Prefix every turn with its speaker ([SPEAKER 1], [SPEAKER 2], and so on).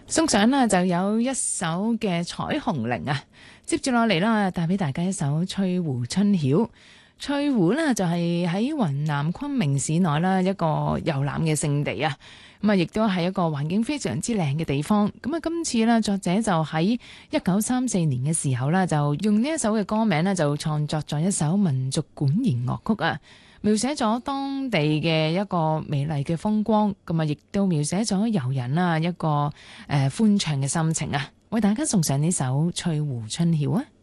[SPEAKER 1] 送上啦就有一首嘅彩虹鈴啊，接住落嚟啦，帶俾大家一首翠湖春曉。翠湖呢就係喺雲南昆明市內啦一個遊覽嘅勝地啊，咁啊亦都係一個環境非常之靚嘅地方。咁啊今次呢作者就喺1934年嘅時候啦，就用呢一首嘅歌名呢，就創作咗一首民族管弦樂曲啊，描寫咗當地嘅一個美麗嘅風光，咁啊亦都描寫咗遊人啦一個歡暢嘅心情啊，為大家送上呢首《翠湖春曉》啊！